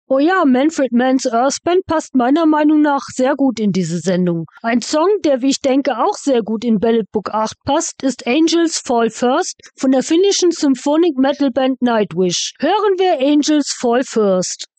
Oh ja, Manfred Mann's Earth Band passt meiner Meinung nach sehr gut in diese Sendung. Ein Song, der, wie ich denke, auch sehr gut in Ballad Book 8 passt, ist Angels Fall First von der finnischen Symphonic Metal Band Nightwish. Hören wir Angels Fall First.